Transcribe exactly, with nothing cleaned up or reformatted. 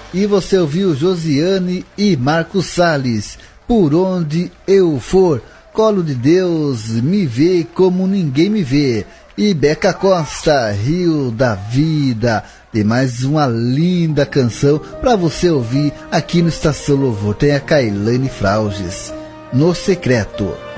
E você ouviu Josiane e Marcos Salles, Por Onde Eu For. Colo de Deus, Me Vê Como Ninguém Me Vê. E Beca Costa, Rio da Vida. Tem mais uma linda canção para você ouvir aqui no Estação Louvor. Tem a Kailane Frauges, No Secreto.